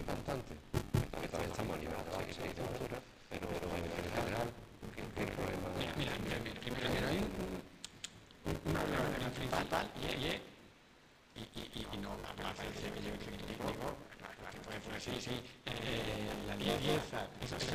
importante, porque todavía estamos a nivel de base y literatura, pero en general, ¿qué problema? Primero hay un problema principal y no aparece que yo digo, sí, la 10, eso